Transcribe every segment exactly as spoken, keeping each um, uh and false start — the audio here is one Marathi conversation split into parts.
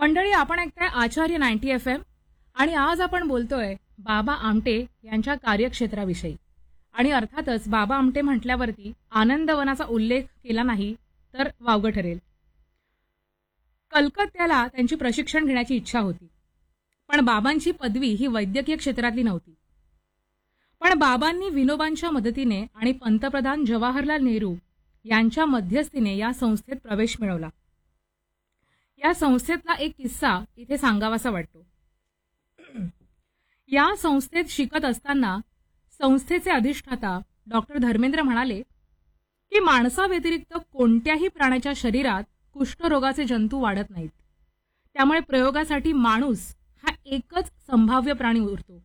मंडळी, आपण ऐकताय आचार्य नाईन्टी एफ एम आणि आज आपण बोलतोय बाबा आमटे यांच्या कार्यक्षेत्राविषयी. आणि अर्थातच बाबा आमटे म्हटल्यावरती आनंदवनाचा उल्लेख केला नाही तर वावगं ठरेल. कलकत्त्याला त्यांची प्रशिक्षण घेण्याची इच्छा होती, पण बाबांची पदवी ही वैद्यकीय क्षेत्रातली नव्हती. पण बाबांनी विनोबांच्या मदतीने आणि पंतप्रधान जवाहरलाल नेहरू यांच्या मध्यस्थीने या संस्थेत प्रवेश मिळवला. या संस्थेतला एक किस्सा इथे सांगावासा वाटतो. या संस्थेत शिकत असताना संस्थेचे अधिष्ठाता डॉक्टर धर्मेंद्र म्हणाले की माणसाव्यतिरिक्त कोणत्याही प्राण्याच्या शरीरात कुष्ठरोगाचे जंतू वाढत नाहीत, त्यामुळे प्रयोगासाठी माणूस हा एकच संभाव्य प्राणी उरतो.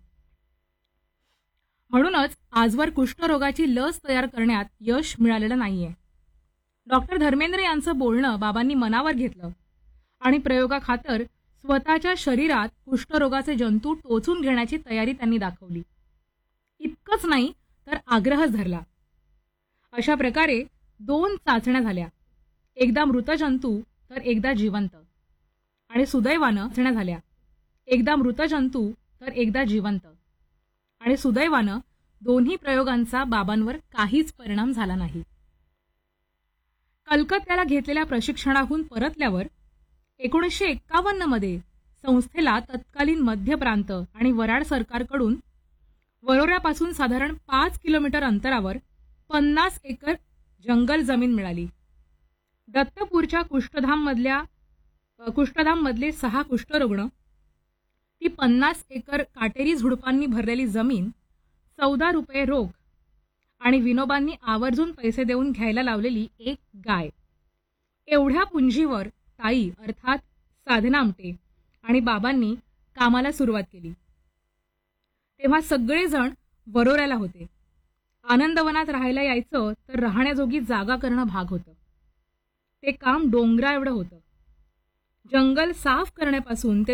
म्हणूनच आजवर कुष्ठरोगाची लस तयार करण्यात यश मिळालेलं नाहीये. डॉक्टर धर्मेंद्र यांचं बोलणं बाबांनी मनावर घेतलं आणि प्रयोगाखातर स्वतःच्या शरीरात कुष्ठरोगाचे जंतू टोचून घेण्याची तयारी त्यांनी दाखवली. इतकंच नाही तर आग्रहच धरला. अशा प्रकारे दोन चाचण्या झाल्या, एकदा मृत जंतू तर एकदा जिवंत. आणि सुदैवानं चाचण्या झाल्या, एकदा मृत जंतू तर एकदा जिवंत. आणि सुदैवानं दोन्ही प्रयोगांचा बाबांवर काहीच परिणाम झाला नाही. कलकत्त्याला घेतलेल्या प्रशिक्षणाहून परतल्यावर एकोणीसशे एक्कावन्न मध्ये संस्थेला तत्कालीन मध्य प्रांत आणि वराड सरकारकडून वरोऱ्यापासून साधारण पाच किलोमीटर अंतरावर पन्नास एकर जंगल जमीन मिळाली. दत्तपूरच्या कुष्ठधाम मधल्या कुष्ठधाम मधले सहा कुष्ठरुग्ण, ती पन्नास एकर काटेरी झुडपांनी भरलेली जमीन, चौदा रुपये रोख आणि विनोबांनी आवर्जून पैसे देऊन घ्यायला लावलेली एक गाय, एवढ्या पुंजीवर ताई अर्थात साधना आमटे आणि बाबांनी कामाला सुरुवात केली. तेव्हा सगळेजण वरोऱ्याला होते. आनंदवनात राहायला यायचं तर राहण्याजोगी जागा करणं भाग होतं. ते काम डोंगरा एवढं होतं. जंगल साफ करण्यापासून ते